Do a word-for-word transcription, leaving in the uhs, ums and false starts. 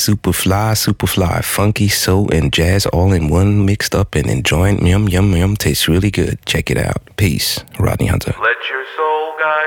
super fly, super fly, funky, soul, and jazz all in one, mixed up and enjoying. Yum, yum, yum. Tastes really good. Check it out. Peace. Rodney Hunter. Let your soul guide